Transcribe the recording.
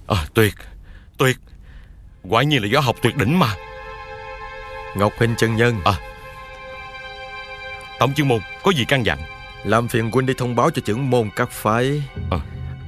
Tuyệt, tuyệt. Quả nhiên là võ học tuyệt đỉnh mà. Ngọc Hình chân nhân. Tổng trưởng môn có gì căn dặn? Làm phiền huynh đi thông báo cho trưởng môn các phái